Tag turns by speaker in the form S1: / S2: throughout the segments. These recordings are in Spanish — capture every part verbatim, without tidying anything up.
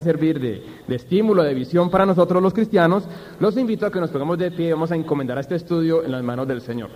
S1: servir de, de estímulo, de visión para nosotros los cristianos, los invito a que nos pongamos de pie y vamos a encomendar este estudio en las manos del Señor.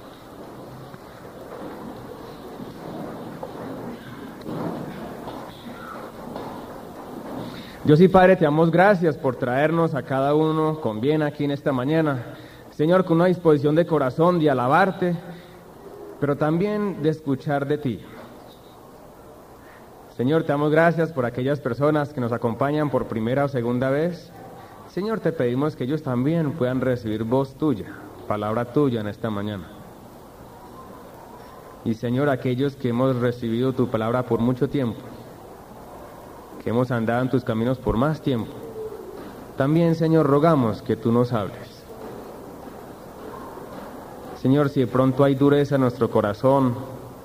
S1: Dios y Padre, te damos gracias por traernos a cada uno con bien aquí en esta mañana. Señor, con una disposición de corazón de alabarte, pero también de escuchar de ti. Señor, te damos gracias por aquellas personas que nos acompañan por primera o segunda vez. Señor, te pedimos que ellos también puedan recibir voz tuya, palabra tuya en esta mañana. Y Señor, aquellos que hemos recibido tu palabra por mucho tiempo, que hemos andado en tus caminos por más tiempo, también, Señor, rogamos que tú nos hables. Señor, si de pronto hay dureza en nuestro corazón,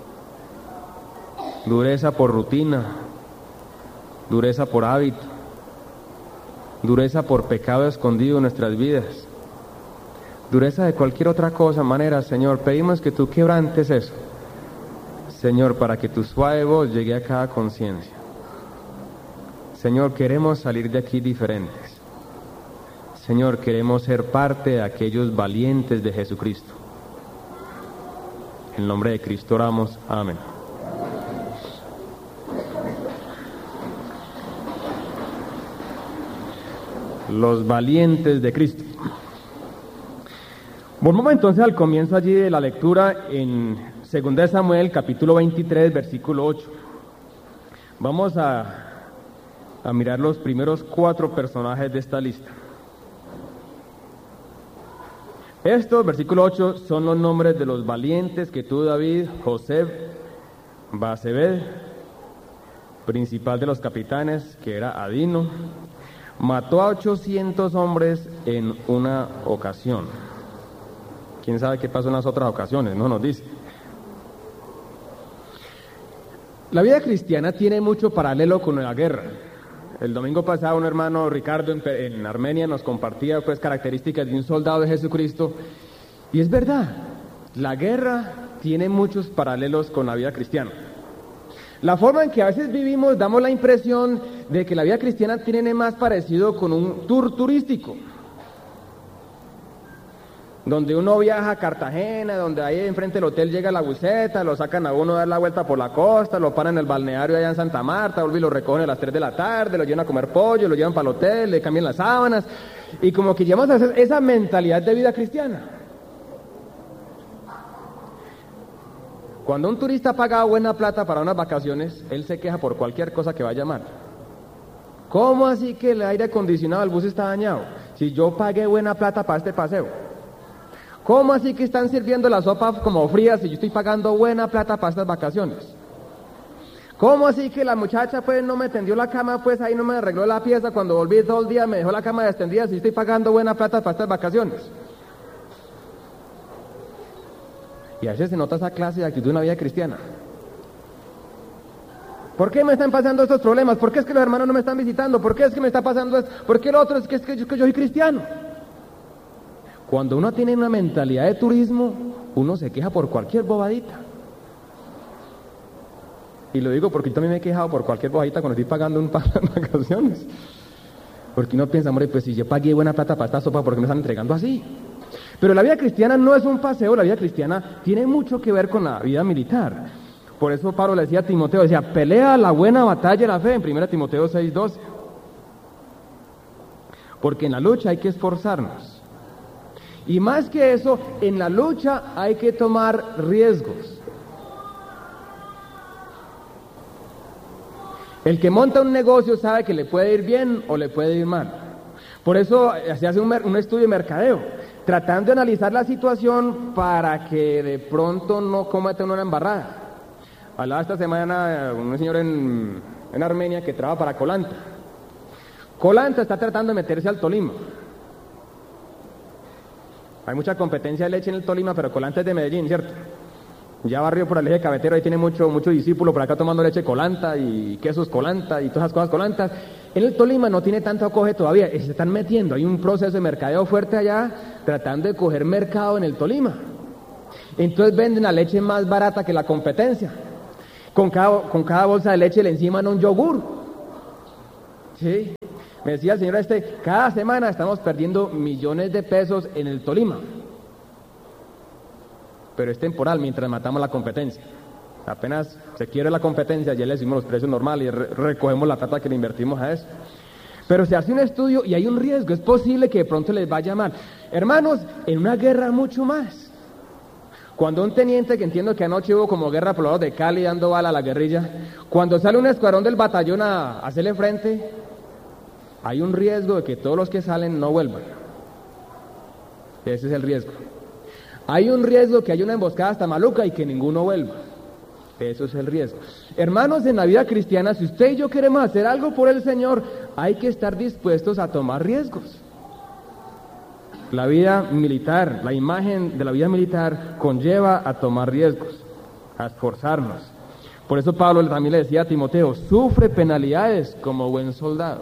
S1: dureza por rutina, dureza por hábito, dureza por pecado escondido en nuestras vidas, dureza de cualquier otra cosa, manera, Señor, pedimos que tú quebrantes eso, Señor, para que tu suave voz llegue a cada conciencia. Señor, queremos salir de aquí diferentes. Señor, queremos ser parte de aquellos valientes de Jesucristo. En el nombre de Cristo oramos. Amén. Los valientes de Cristo. Volvamos entonces al comienzo allí de la lectura en Segunda de Samuel, capítulo veintitrés, versículo ocho. Vamos a a mirar los primeros cuatro personajes de esta lista. Estos, versículo ocho, son los nombres de los valientes que tuvo David: José, Basebed, principal de los capitanes, que era Adino, mató a ochocientos hombres en una ocasión. ¿Quién sabe qué pasó en las otras ocasiones? No nos dice. La vida cristiana tiene mucho paralelo con la guerra. El domingo pasado un hermano, Ricardo, en, en Armenia, nos compartía pues características de un soldado de Jesucristo. Y es verdad, la guerra tiene muchos paralelos con la vida cristiana. La forma en que a veces vivimos, damos la impresión de que la vida cristiana tiene más parecido con un tour turístico, donde uno viaja a Cartagena, donde ahí enfrente del hotel llega la buseta, lo sacan a uno a dar la vuelta por la costa, lo paran en el balneario allá en Santa Marta, vuelven y lo recogen a las tres de la tarde, lo llevan a comer pollo, lo llevan para el hotel, le cambian las sábanas, y como que llevamos a hacer esa mentalidad de vida cristiana. Cuando un turista paga buena plata para unas vacaciones, él se queja por cualquier cosa que vaya mal. ¿Cómo así que el aire acondicionado del bus está dañado? Si yo pagué buena plata para este paseo. ¿Cómo así que están sirviendo las sopas como frías si yo estoy pagando buena plata para estas vacaciones? ¿Cómo así que la muchacha pues no me tendió la cama, pues ahí no me arregló la pieza, cuando volví todo el día me dejó la cama extendida si estoy pagando buena plata para estas vacaciones? Y a veces se nota esa clase de actitud en la vida cristiana. ¿Por qué me están pasando estos problemas? ¿Por qué es que los hermanos no me están visitando? ¿Por qué es que me está pasando esto? ¿Por qué lo otro es que, es que, yo, que yo soy cristiano? Cuando uno tiene una mentalidad de turismo, uno se queja por cualquier bobadita. Y lo digo porque yo también me he quejado por cualquier bobadita cuando estoy pagando un par de vacaciones. Porque uno piensa, hombre, pues si yo pagué buena plata para esta sopa, ¿por qué me están entregando así? Pero la vida cristiana no es un paseo, la vida cristiana tiene mucho que ver con la vida militar. Por eso Pablo le decía a Timoteo, decía, pelea la buena batalla de la fe, en primera Timoteo seis doce. Porque en la lucha hay que esforzarnos. Y más que eso, en la lucha hay que tomar riesgos. El que monta un negocio sabe que le puede ir bien o le puede ir mal. Por eso se hace un, un estudio de mercadeo, tratando de analizar la situación para que de pronto no cometa una embarrada. Hablaba esta semana un señor en, en Armenia que trabaja para Colanta. Colanta está tratando de meterse al Tolima. Hay mucha competencia de leche en el Tolima, pero Colanta es de Medellín, ¿cierto? Ya barrio por el eje cafetero, ahí tiene mucho, mucho discípulo por acá tomando leche Colanta y quesos Colanta y todas esas cosas Colantas. En el Tolima no tiene tanto acoge todavía, se están metiendo, hay un proceso de mercadeo fuerte allá, tratando de coger mercado en el Tolima. Entonces venden la leche más barata que la competencia. Con cada, con cada bolsa de leche le enciman un yogur. ¿Sí? Me decía el señor este, cada semana estamos perdiendo millones de pesos en el Tolima. Pero es temporal mientras matamos la competencia. Apenas se quiere la competencia, ya le decimos los precios normales y re recogemos la plata que le invertimos a eso. Pero se hace un estudio y hay un riesgo, es posible que de pronto les vaya mal. Hermanos, en una guerra mucho más. Cuando un teniente, que entiendo que anoche hubo como guerra por los lados de Cali dando bala a la guerrilla, cuando sale un escuadrón del batallón a hacerle frente, hay un riesgo de que todos los que salen no vuelvan. Ese es el riesgo. Hay un riesgo que haya una emboscada hasta maluca y que ninguno vuelva. Eso es el riesgo. Hermanos, en la vida cristiana, si usted y yo queremos hacer algo por el Señor, hay que estar dispuestos a tomar riesgos. La vida militar, la imagen de la vida militar conlleva a tomar riesgos, a esforzarnos. Por eso Pablo también le decía a Timoteo, sufre penalidades como buen soldado.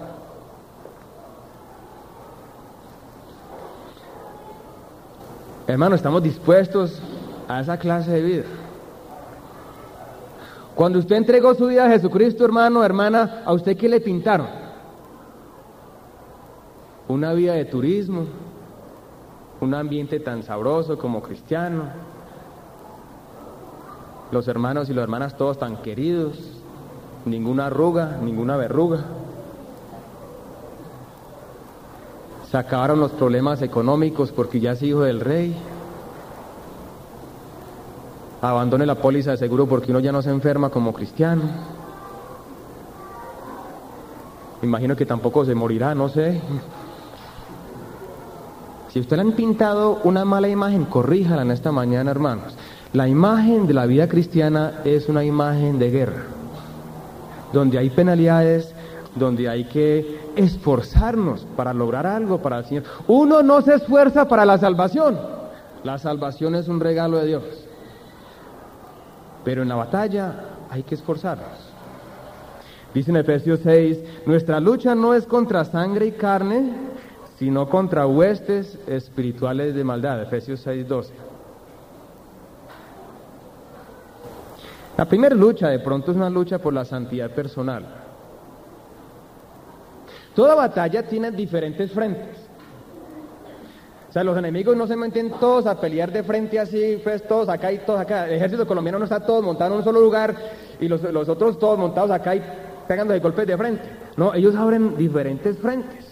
S1: Hermano, estamos dispuestos a esa clase de vida. Cuando usted entregó su vida a Jesucristo, hermano, hermana, ¿a usted qué le pintaron? Una vida de turismo, un ambiente tan sabroso como cristiano, los hermanos y las hermanas todos tan queridos, ninguna arruga, ninguna verruga. Se acabaron los problemas económicos porque ya es hijo del rey. Abandone la póliza de seguro porque uno ya no se enferma como cristiano. Imagino que tampoco se morirá, no sé. Si usted le han pintado una mala imagen, corríjala en esta mañana, hermanos. La imagen de la vida cristiana es una imagen de guerra, donde hay penalidades, donde hay que esforzarnos para lograr algo para el Señor. Uno no se esfuerza para la salvación. La salvación es un regalo de Dios. Pero en la batalla hay que esforzarnos. Dice en Efesios seis, nuestra lucha no es contra sangre y carne, sino contra huestes espirituales de maldad. Efesios seis, doce. La primera lucha de pronto es una lucha por la santidad personal. Toda batalla tiene diferentes frentes. O sea, los enemigos no se meten todos a pelear de frente así, pues todos acá y todos acá. El ejército colombiano no está todos montados en un solo lugar y los, los otros todos montados acá y pegándose golpes de frente. No, ellos abren diferentes frentes.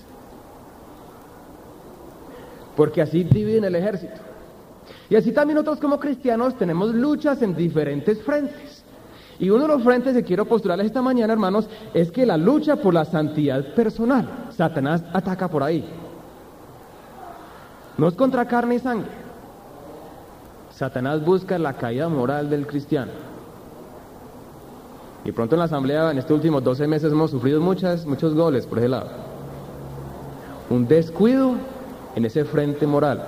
S1: Porque así dividen el ejército. Y así también nosotros como cristianos tenemos luchas en diferentes frentes. Y uno de los frentes que quiero postularles esta mañana, hermanos, es que la lucha por la santidad personal. Satanás ataca por ahí. No es contra carne y sangre. Satanás busca la caída moral del cristiano. Y pronto en la asamblea, en estos últimos doce meses, hemos sufrido muchas, muchos goles por ese lado. Un descuido en ese frente moral.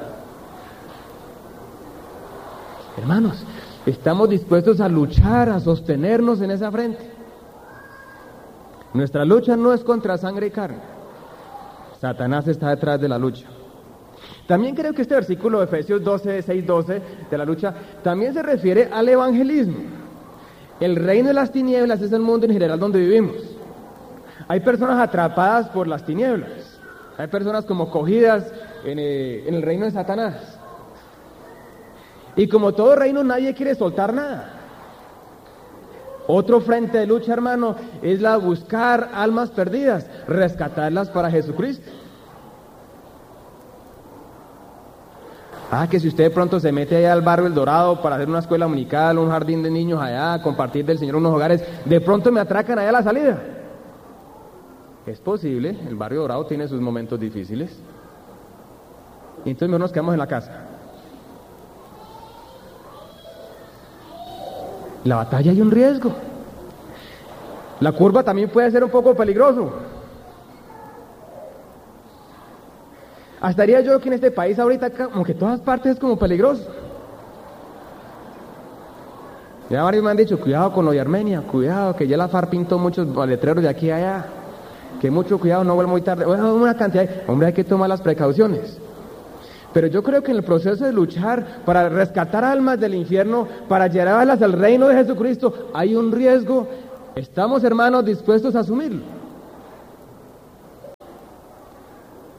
S1: Hermanos, estamos dispuestos a luchar, a sostenernos en esa frente. Nuestra lucha no es contra sangre y carne. Satanás está detrás de la lucha. También creo que este versículo de Efesios doce, seis, doce, de la lucha, también se refiere al evangelismo. El reino de las tinieblas es el mundo en general donde vivimos. Hay personas atrapadas por las tinieblas. Hay personas como cogidas en, eh, en el reino de Satanás. Y como todo reino, nadie quiere soltar nada. Otro frente de lucha, hermano, es la buscar almas perdidas, rescatarlas para Jesucristo. Ah, que si usted de pronto se mete allá al barrio El Dorado para hacer una escuela dominical, un jardín de niños allá, compartir del Señor unos hogares, de pronto me atracan allá a la salida. Es posible, el barrio Dorado tiene sus momentos difíciles. Y entonces mejor nos quedamos en la casa. En la batalla hay un riesgo. La curva también puede ser un poco peligroso. Hasta diría yo que en este país ahorita, como que todas partes es como peligroso. Ya varios me han dicho, cuidado con lo de Armenia, cuidado, que ya la FARC pintó muchos letreros de aquí a allá, que mucho cuidado, no vuelva muy tarde. Bueno, una cantidad de... Hombre, hay que tomar las precauciones. Pero yo creo que en el proceso de luchar para rescatar almas del infierno, para llevarlas al reino de Jesucristo, hay un riesgo. Estamos, hermanos, dispuestos a asumirlo.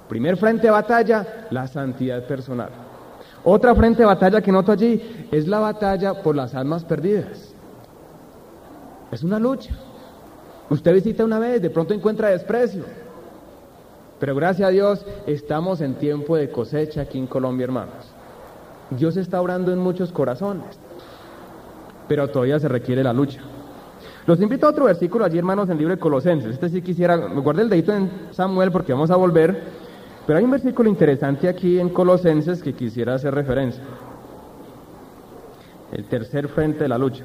S1: Primer frente de batalla, la santidad personal. Otra frente de batalla que noto allí es la batalla por las almas perdidas. Es una lucha. Usted visita una vez, de pronto encuentra desprecio. Pero gracias a Dios estamos en tiempo de cosecha aquí en Colombia, hermanos. Dios está obrando en muchos corazones, pero todavía se requiere la lucha. Los invito a otro versículo allí, hermanos, en el libro de Colosenses. Este sí quisiera, me guardé el dedito en Samuel porque vamos a volver, pero hay un versículo interesante aquí en Colosenses que quisiera hacer referencia. El tercer frente de la lucha.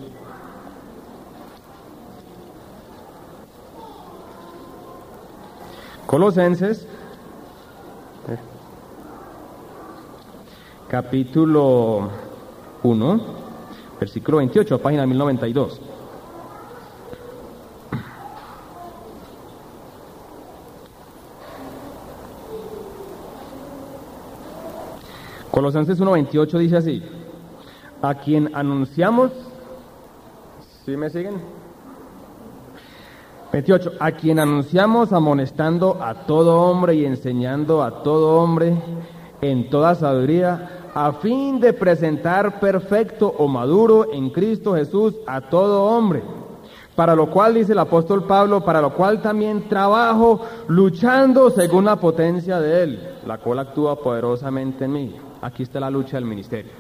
S1: Colosenses, capítulo uno, versículo veintiocho, página mil noventa y dos. Colosenses uno veintiocho dice así: a quien anunciamos, ¿sí me siguen? veintiocho. A quien anunciamos amonestando a todo hombre y enseñando a todo hombre en toda sabiduría, a fin de presentar perfecto o maduro en Cristo Jesús a todo hombre. Para lo cual, dice el apóstol Pablo, para lo cual también trabajo luchando según la potencia de Él, la cual actúa poderosamente en mí. Aquí está la lucha del ministerio.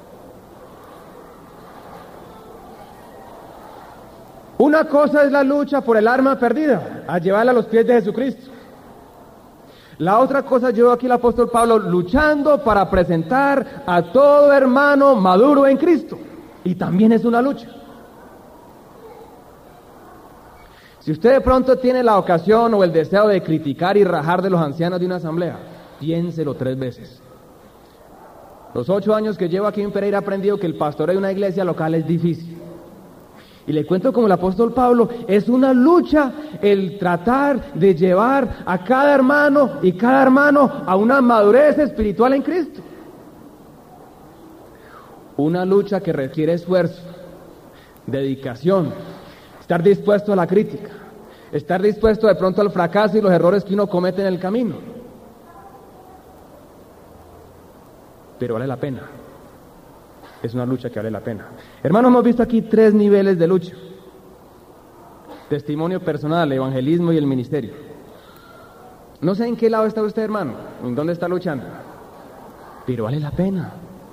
S1: Una cosa es la lucha por el alma perdida, a llevarla a los pies de Jesucristo. La otra cosa, yo aquí el apóstol Pablo, luchando para presentar a todo hermano maduro en Cristo. Y también es una lucha. Si usted de pronto tiene la ocasión o el deseo de criticar y rajar de los ancianos de una asamblea, piénselo tres veces. Los ocho años que llevo aquí en Pereira he aprendido que el pastoreo de una iglesia local es difícil. Y le cuento como el apóstol Pablo, es una lucha el tratar de llevar a cada hermano y cada hermano a una madurez espiritual en Cristo. Una lucha que requiere esfuerzo, dedicación, estar dispuesto a la crítica, estar dispuesto de pronto al fracaso y los errores que uno comete en el camino. Pero vale la pena. Es una lucha que vale la pena. Hermanos, hemos visto aquí tres niveles de lucha: testimonio personal, evangelismo y el ministerio. No sé en qué lado está usted, hermano, en dónde está luchando, pero vale la pena.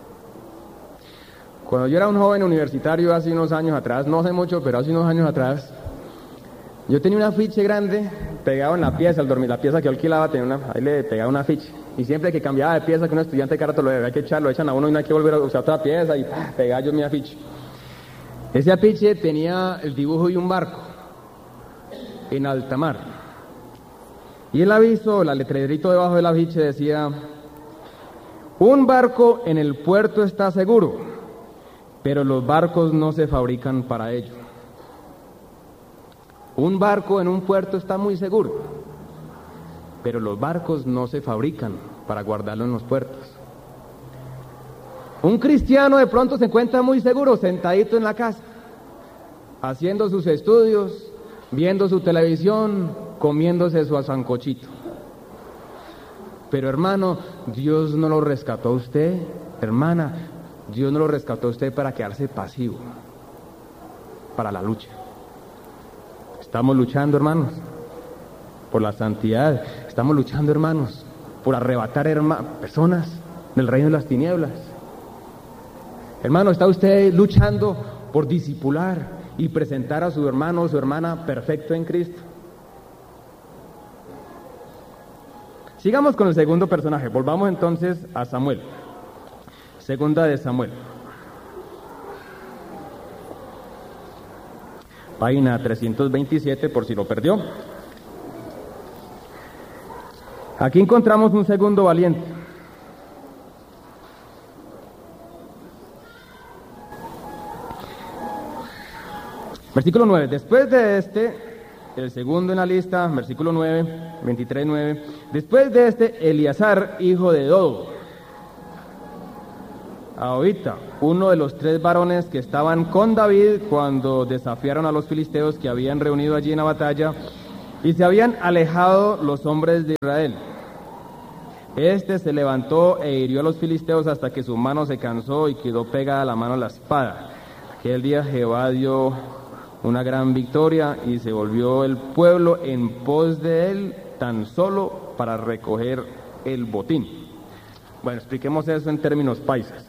S1: Cuando yo era un joven universitario hace unos años atrás, no hace mucho, pero hace unos años atrás, yo tenía un afiche grande pegado en la pieza, el dormir, la pieza que yo alquilaba, tenía una, ahí le pegaba un afiche. Y siempre que cambiaba de pieza, que un estudiante de karate lo había que echar, lo echan a uno y no hay que volver a usar otra pieza, y ¡pah!, pegaba yo mi afiche. Ese afiche tenía el dibujo de un barco en alta mar. Y el aviso, el letrerito debajo del afiche decía: un barco en el puerto está seguro, pero los barcos no se fabrican para ello. Un barco en un puerto está muy seguro, pero los barcos no se fabrican para guardarlo en los puertos. Un cristiano de pronto se encuentra muy seguro, sentadito en la casa, haciendo sus estudios, viendo su televisión, comiéndose su sancochito. Pero hermano, Dios no lo rescató a usted, hermana, Dios no lo rescató a usted para quedarse pasivo, para la lucha. Estamos luchando, hermanos, por la santidad. Estamos luchando, hermanos, por arrebatar herma- personas del reino de las tinieblas. Hermano, ¿está usted luchando por discipular y presentar a su hermano o su hermana perfecto en Cristo? Sigamos con el segundo personaje. Volvamos entonces a Samuel. Segunda de Samuel. Página trescientos veintisiete, por si lo perdió. Aquí encontramos un segundo valiente. Versículo nueve. Después de este, el segundo en la lista, versículo nueve, veintitrés, nueve. Después de este, Eleazar, hijo de Dodo, ahorita, uno de los tres varones que estaban con David cuando desafiaron a los filisteos que habían reunido allí en la batalla y se habían alejado los hombres de Israel. Este se levantó e hirió a los filisteos hasta que su mano se cansó y quedó pegada la mano a la espada. Aquel día Jehová dio una gran victoria y se volvió el pueblo en pos de él tan solo para recoger el botín. Bueno, expliquemos eso en términos paisas.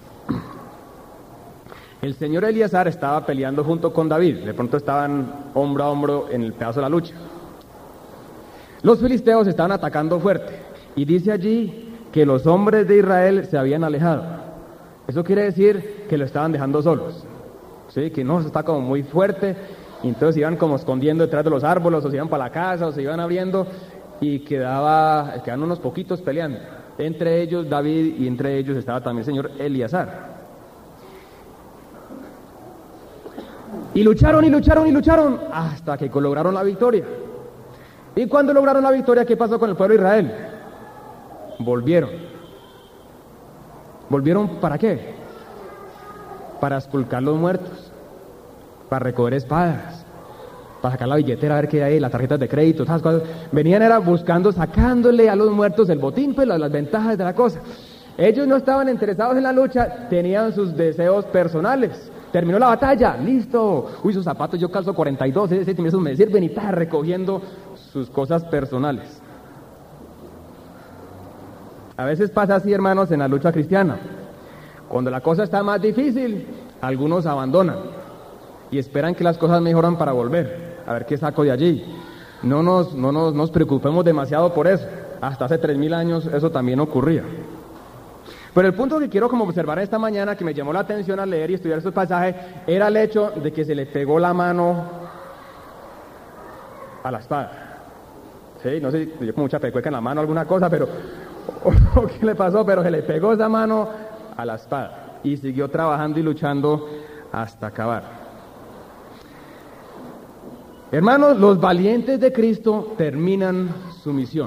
S1: El señor Eleazar estaba peleando junto con David. De pronto estaban hombro a hombro en el pedazo de la lucha. Los filisteos estaban atacando fuerte. Y dice allí que los hombres de Israel se habían alejado. Eso quiere decir que lo estaban dejando solos. ¿Sí? Que no, está como muy fuerte. Y entonces iban como escondiendo detrás de los árboles, o se iban para la casa, o se iban abriendo. Y quedaba, quedaban unos poquitos peleando. Entre ellos David y entre ellos estaba también el señor Eleazar. Y lucharon y lucharon y lucharon hasta que lograron la victoria. Y cuando lograron la victoria, ¿qué pasó con el pueblo de Israel? Volvieron. ¿Volvieron para qué? Para esculcar los muertos, para recoger espadas, para sacar la billetera, a ver qué hay, las tarjetas de crédito, esas cosas. Venían era buscando, sacándole a los muertos el botín, pues las, las ventajas de la cosa. Ellos no estaban interesados en la lucha, tenían sus deseos personales. Terminó la batalla, listo. Uy, sus zapatos yo calzo cuarenta y dos, ese, esos me sirven y está recogiendo sus cosas personales. A veces pasa así, hermanos, en la lucha cristiana. Cuando la cosa está más difícil, algunos abandonan y esperan que las cosas mejoran para volver. A ver qué saco de allí. No nos, no nos, nos preocupemos demasiado por eso. Hasta hace tres mil años eso también ocurría. Pero el punto que quiero como observar esta mañana, que me llamó la atención al leer y estudiar estos pasajes, era el hecho de que se le pegó la mano a la espada. Sí, no sé, yo con mucha pecueca en la mano alguna cosa, pero o qué le pasó, pero se le pegó esa mano a la espada y siguió trabajando y luchando hasta acabar. Hermanos, los valientes de Cristo terminan su misión.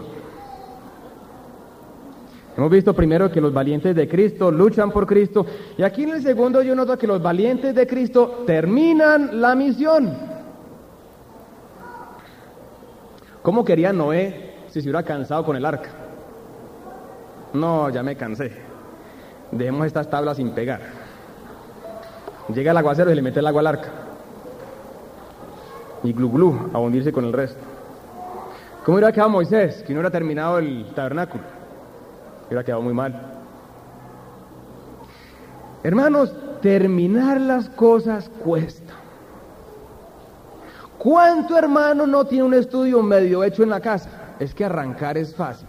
S1: Hemos visto primero que los valientes de Cristo luchan por Cristo, y aquí en el segundo yo noto que los valientes de Cristo terminan la misión. ¿Cómo quería Noé si se hubiera cansado con el arca? No, ya me cansé. Dejemos estas tablas sin pegar. Llega el aguacero y le mete el agua al arca. Y glu glu, a hundirse con el resto. ¿Cómo hubiera quedado Moisés, que no hubiera terminado el tabernáculo? Hubiera quedado muy mal. Hermanos, terminar las cosas cuesta. ¿Cuánto hermano no tiene un estudio medio hecho en la casa? Es que arrancar es fácil.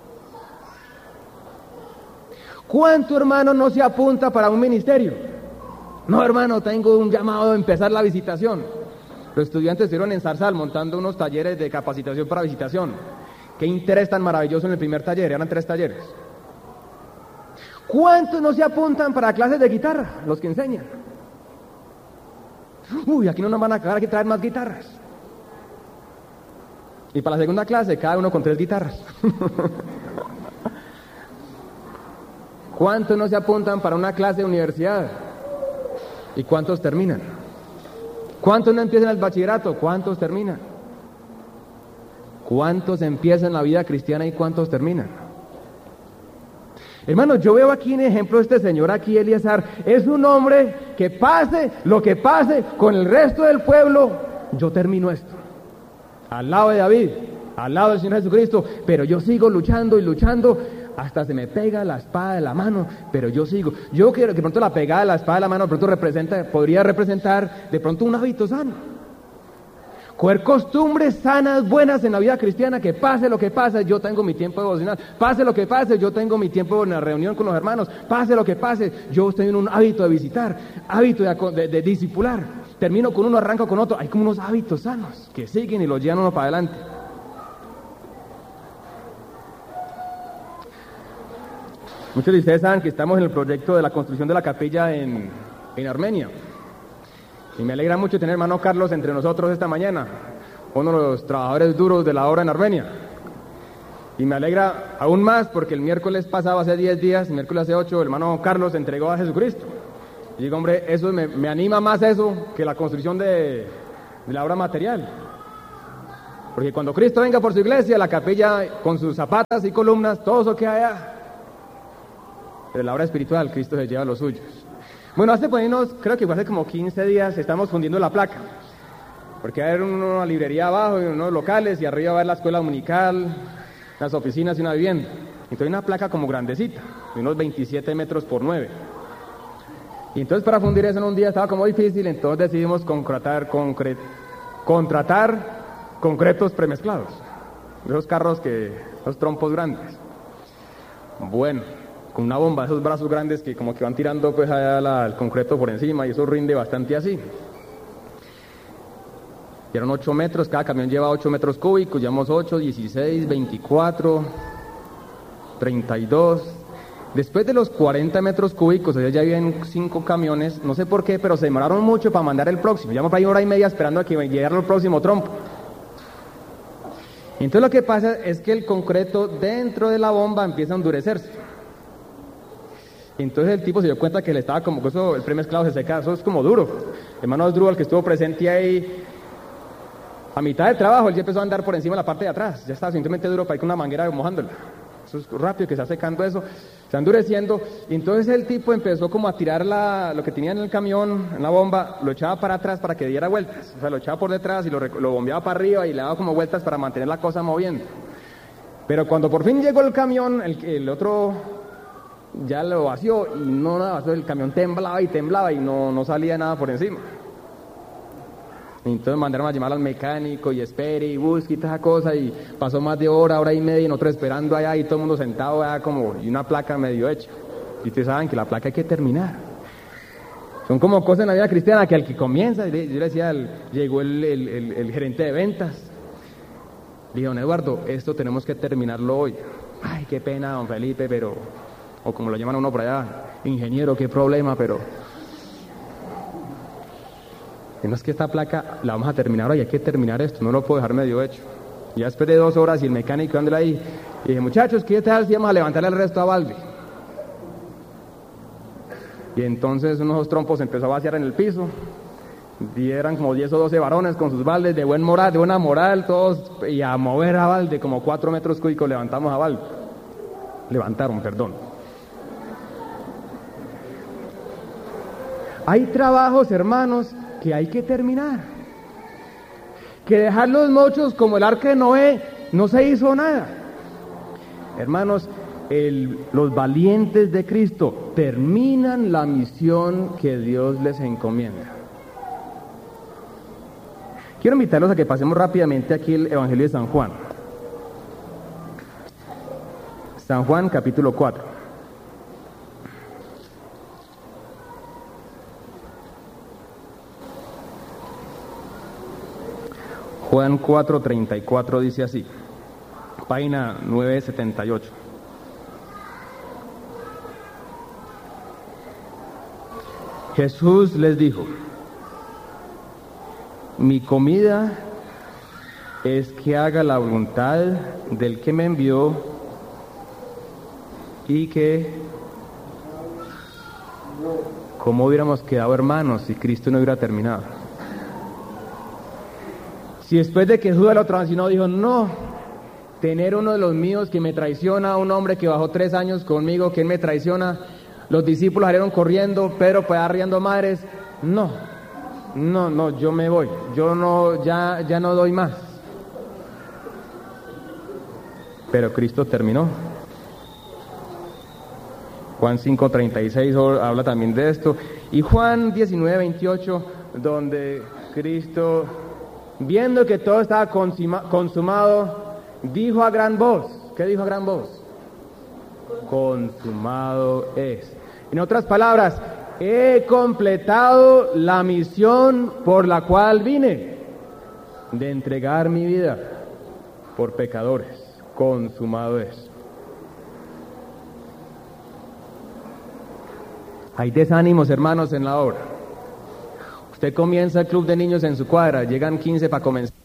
S1: ¿Cuánto hermano no se apunta para un ministerio? No, hermano, tengo un llamado a empezar la visitación. Los estudiantes estuvieron en Zarzal montando unos talleres de capacitación para visitación. Qué interés tan maravilloso en el primer taller, eran tres talleres. ¿Cuántos no se apuntan para clases de guitarra? Los que enseñan. Uy, aquí no nos van a acabar, hay que traer más guitarras. Y para la segunda clase, cada uno con tres guitarras. ¿Cuántos no se apuntan para una clase de universidad? ¿Y cuántos terminan? ¿Cuántos no empiezan el bachillerato? ¿Cuántos terminan? ¿Cuántos empiezan la vida cristiana y cuántos terminan? Hermanos, yo veo aquí un ejemplo de este señor aquí, Eleazar. Es un hombre que pase lo que pase con el resto del pueblo, yo termino esto. Al lado de David, al lado del Señor Jesucristo, pero yo sigo luchando y luchando hasta se me pega la espada de la mano, pero yo sigo. Yo quiero que de pronto la pegada de la espada de la mano de pronto representa, podría representar de pronto un hábito sano. Coger costumbres sanas, buenas en la vida cristiana, que pase lo que pase, yo tengo mi tiempo devocional, pase lo que pase, yo tengo mi tiempo en la reunión con los hermanos, pase lo que pase, yo estoy en un hábito de visitar, hábito de, de, de discipular, termino con uno, arranco con otro, hay como unos hábitos sanos que siguen y los llevan uno para adelante. Muchos de ustedes saben que estamos en el proyecto de la construcción de la capilla en, en Armenia. Y me alegra mucho tener hermano Carlos entre nosotros esta mañana, uno de los trabajadores duros de la obra en Armenia. Y me alegra aún más porque el miércoles pasado, hace diez días, el miércoles hace ocho, el hermano Carlos entregó a Jesucristo. Y digo, hombre, eso me, me anima más eso que la construcción de, de la obra material. Porque cuando Cristo venga por su iglesia, la capilla con sus zapatas y columnas, todo eso queda allá. Pero la obra espiritual, Cristo se lleva los suyos. Bueno, hace ponernos, creo que hace como quince días, estamos fundiendo la placa. Porque hay una librería abajo y unos locales, y arriba va a la escuela dominical, las oficinas y una vivienda. Entonces hay una placa como grandecita, de unos veintisiete metros por nueve. Y entonces para fundir eso en un día estaba como difícil, entonces decidimos contratar, concre- contratar concretos premezclados. Esos carros que, esos trompos grandes. Bueno, con una bomba, esos brazos grandes que como que van tirando pues allá la, el concreto por encima, y eso rinde bastante así. Y eran ocho metros, cada camión lleva ocho metros cúbicos, llevamos ocho, dieciséis, veinticuatro, treinta y dos. Después de los cuarenta metros cúbicos, ya habían cinco camiones, no sé por qué, pero se demoraron mucho para mandar el próximo. Llevamos para ahí una hora y media esperando a que llegara el próximo trompo. Entonces lo que pasa es que el concreto dentro de la bomba empieza a endurecerse. Entonces el tipo se dio cuenta que le estaba como, eso, el premezclado se seca, eso es como duro. El hermano Drúbal, que estuvo presente ahí, a mitad de trabajo, él ya empezó a andar por encima de la parte de atrás, ya estaba suficientemente duro para ir con una manguera mojándola. Eso es rápido, que se está secando eso, se está endureciendo. Y entonces el tipo empezó como a tirar la, lo que tenía en el camión, en la bomba, lo echaba para atrás para que diera vueltas. O sea, lo echaba por detrás y lo, lo bombeaba para arriba y le daba como vueltas para mantener la cosa moviendo. Pero cuando por fin llegó el camión, el, el otro ya lo vació y no nada vació, el camión temblaba y temblaba y no, no salía nada por encima. Entonces mandaron a llamar al mecánico y espere y busque y toda esa cosa, y pasó más de hora, hora y media y nosotros esperando allá y todo el mundo sentado allá como, y una placa medio hecha. Y ustedes saben que la placa hay que terminar. Son como cosas en la vida cristiana que al que comienza, yo le decía, el, llegó el, el, el, el gerente de ventas, le dije, don Eduardo, esto tenemos que terminarlo hoy. Ay, qué pena, don Felipe, pero, o como lo llaman a uno por allá, ingeniero, qué problema, pero... No es que esta placa la vamos a terminar hoy, hay que terminar esto, no lo puedo dejar medio hecho. Ya esperé dos horas y el mecánico dándole ahí, y dije, muchachos, ¿qué tal si vamos a levantarle el resto a Balbi? Y entonces uno de esos trompos empezó a vaciar en el piso, y eran como diez o doce varones con sus baldes de buen moral, de buena moral, todos, y a mover a balde, como cuatro metros cúbicos levantamos a balde. Levantaron, perdón. Hay trabajos, hermanos, que hay que terminar. Que dejar los mochos como el arca de Noé, no se hizo nada. Hermanos, el, los valientes de Cristo terminan la misión que Dios les encomienda. Quiero invitarlos a que pasemos rápidamente aquí el Evangelio de San Juan. San Juan capítulo cuatro. Juan cuatro, treinta y cuatro dice así, página novecientos setenta y ocho. Jesús les dijo, mi comida es que haga la voluntad del que me envió y que, ¿cómo hubiéramos quedado hermanos si Cristo no hubiera terminado? Si después de que Judas lo traicionó dijo, no, tener uno de los míos que me traiciona, un hombre que bajó tres años conmigo, que él me traiciona, los discípulos salieron corriendo, Pedro pues arriando madres, no, no, no, yo me voy, yo no, ya, ya no doy más. Pero Cristo terminó. Juan cinco, treinta y seis habla también de esto, y Juan diecinueve, veintiocho, donde Cristo, viendo que todo estaba consuma, consumado, dijo a gran voz, ¿qué dijo a gran voz? Consumado es. En otras palabras, he completado la misión por la cual vine, de entregar mi vida por pecadores. Consumado es. Hay desánimos, hermanos, en la obra. Usted comienza el club de niños en su cuadra, llegan quince para comenzar.